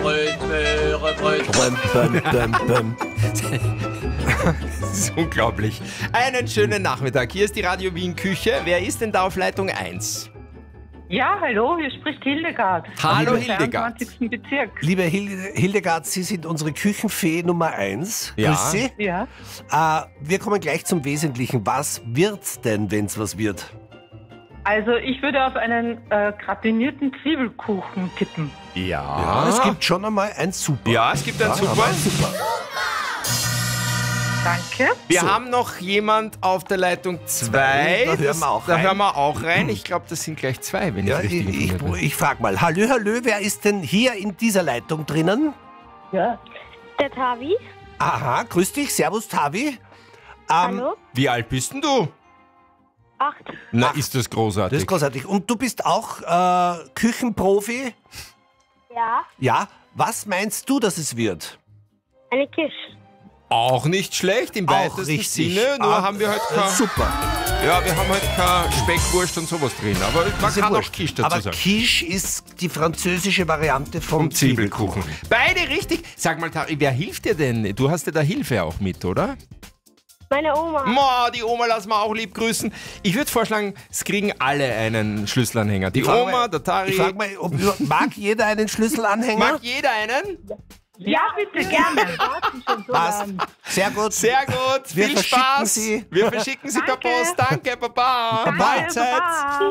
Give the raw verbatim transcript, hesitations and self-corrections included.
Bröt, Möhre, Bröt. Bäm, bäm, bäm, bäm. Das ist unglaublich. Einen schönen Nachmittag. Hier ist die Radio Wien Küche. Wer ist denn da auf Leitung eins? Ja, hallo, hier spricht Hildegard. Hallo, Vom Hildegard. zweiundzwanzigsten Bezirk. Liebe Hilde- Hildegard, Sie sind unsere Küchenfee Nummer eins. Ja. Grüß Sie. Ja. Äh, wir kommen gleich zum Wesentlichen. Was wird's denn, wenn's was wird? Also ich würde auf einen äh, gratinierten Zwiebelkuchen tippen. Ja. Es gibt schon einmal ein Super. Ja, es gibt einen Ja, Super. aber super. Danke. Wir So. haben noch jemand auf der Leitung zwei. Da hören wir auch Da rein. hören wir auch rein. Ich glaube, das sind gleich zwei, wenn Ja, ich ich, richtig ich, informiert bin. ich frage mal. Hallö, hallö, wer ist denn hier in dieser Leitung drinnen? Ja. Der Tavi. Aha, grüß dich. Servus, Tavi. Ähm, Hallo. Wie alt bist denn du? Acht. Na, ist das großartig. Das ist großartig. Und du bist auch äh, Küchenprofi? Ja. Ja. Was meinst du, dass es wird? Eine Kisch. Auch nicht schlecht im Auch weitesten richtig. Sinne. Nur Ah, haben wir heute äh, kein, Super. ja, wir haben heute kein Speckwurst und sowas drin. Aber man Das ist kann auch wurscht. Quiche dazu Aber sagen. Quiche ist die französische Variante vom, Vom Zwiebelkuchen. Beide richtig. Sag mal, Tari, wer hilft dir denn? Du hast ja da Hilfe auch mit, oder? Meine Oma. Mo, die Oma lassen wir auch lieb grüßen. Ich würde vorschlagen, es kriegen alle einen Schlüsselanhänger. Die Ich frag Oma, mal- der Tari. Ich frage mal, ob, mag jeder einen Schlüsselanhänger? Mag jeder einen? Ja, bitte, gerne. Passt. Sehr gut. Sehr gut. Wir Viel verschicken Spaß. Sie. Wir verschicken Sie per Danke. Post. Danke, Baba. Baba. Mahlzeit. Baba.